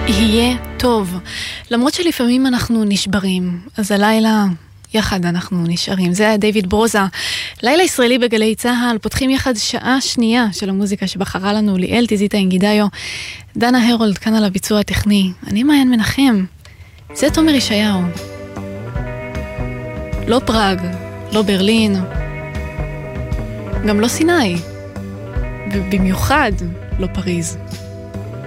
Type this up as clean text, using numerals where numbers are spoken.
יהיה טוב. למרות שלפעמים אנחנו נשברים, אז הלילה יחד אנחנו נשארים. זה היה דיוויד ברוזה. לילה ישראלי בגלי צהל, פותחים יחד שעה שנייה של המוזיקה שבחרה לנו ליאל תזיתה אינגידיו, דנה הרולד כאן על הביצוע הטכני. אני מעיין מנחם. זה תומר ישעיהו. לא פראג, לא ברלין, גם לא סיני, ובמיוחד לא פריז.